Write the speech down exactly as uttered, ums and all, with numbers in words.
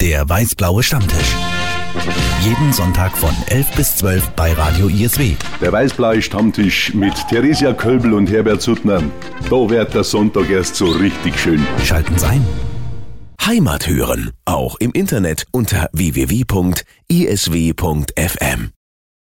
Der weiß-blaue Stammtisch. Jeden Sonntag von elf bis zwölf bei Radio I S W. Der weiß-blaue Stammtisch mit Theresia Kölbel und Herbert Suttner. Da wird der Sonntag erst so richtig schön. Schalten Sie ein. Heimat hören, auch im Internet unter w w w punkt i s w punkt f m.